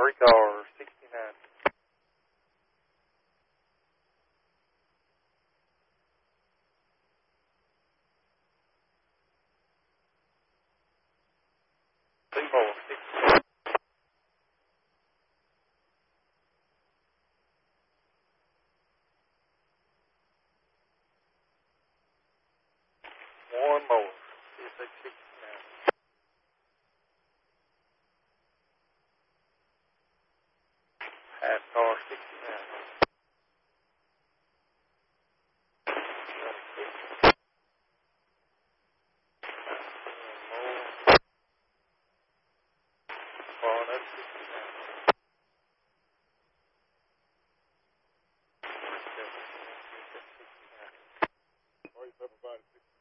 Three cars, 69. Two more, 69. One more, CSX 69. Half car, 69. One up 69. Where you everybody?